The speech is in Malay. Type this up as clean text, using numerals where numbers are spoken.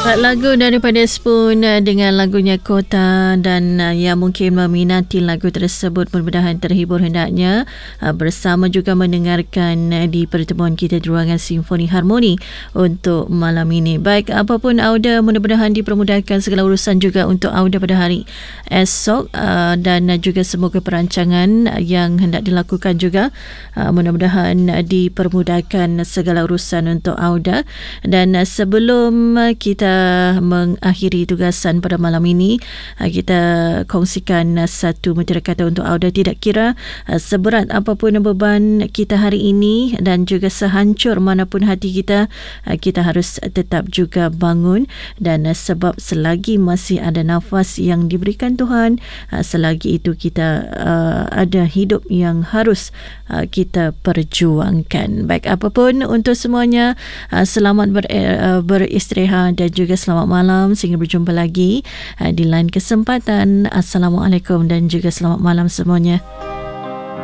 Lagu daripada Spoon dengan lagunya Kota, dan yang mungkin meminati lagu tersebut mudah-mudahan terhibur hendaknya bersama juga mendengarkan di pertemuan kita di ruangan Simfoni Harmoni untuk malam ini. Baik, apapun Auda, mudah-mudahan dipermudahkan segala urusan juga untuk Auda pada hari esok, dan juga semoga perancangan yang hendak dilakukan juga mudah-mudahan dipermudahkan segala urusan untuk Auda. Dan sebelum kita mengakhiri tugasan pada malam ini, kita kongsikan satu mutiara kata untuk Auda. Tidak kira seberat apapun beban kita hari ini dan juga sehancur manapun hati kita, kita harus tetap juga bangun, dan sebab selagi masih ada nafas yang diberikan Tuhan, selagi itu kita ada hidup yang harus kita perjuangkan. Baik, apapun untuk semuanya, selamat beristirahat dan juga selamat malam. Sehingga berjumpa lagi di lain kesempatan. Assalamualaikum dan juga selamat malam semuanya.